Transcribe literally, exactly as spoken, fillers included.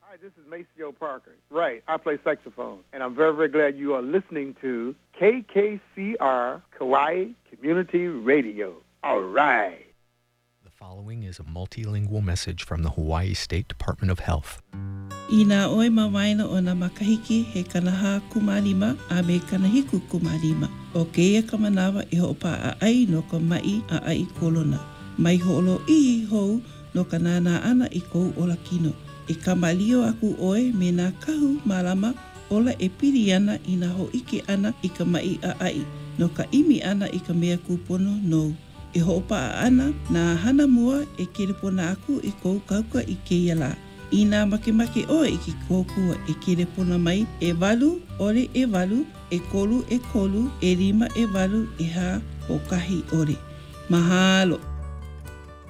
Hi, this is Maceo Parker. Right, I play saxophone, and I'm very, very glad you are listening to K K C R Kauai Community Radio. All right. The following is a multilingual message from the Hawaii State Department of Health. Ina oi mawaina o na makahiki he kanaha kumalima a me kanahiku kumalima. O keia kamanawa i hopa a ai no ka mai a ai kolona. Mai ho'olo ihi hou no ka nana ana i kou ola kino. E kamalio aku oe me nā kahu malama ola e piri ana i nā ho ike ana i ka mai a ai. No ka imi ana i ka mea kupono no. E hopa a ana nā hana mua e kerepona aku i kou kauka i keia la. I nā makemake oe i ki kōkua e kerepona mai e walu, ore e walu, e kolu e kolu, e rima e walu, e hā o kahi ore. Mahalo!